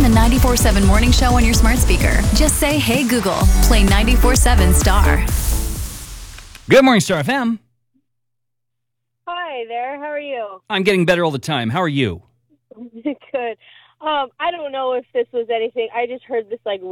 the 94.7 Morning Show on your smart speaker. Just say, "Hey Google, play 94.7 Star." Good morning, Star FM. Hi there, how are you? I'm getting better all the time. How are you? Good. I don't know if this was anything. I just heard this